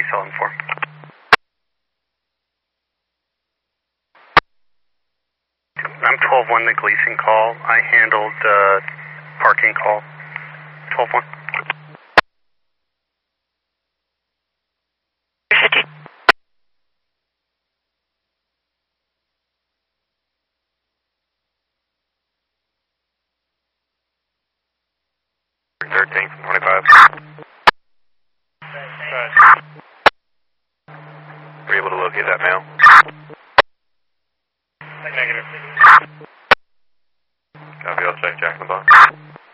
you sell them for? I'm 12-1, the Gleason call. I handled parking call. 12-1. 50. Thirteen from 25. Were you able to locate that male? Negative. Copy, I'll check Jack in the box.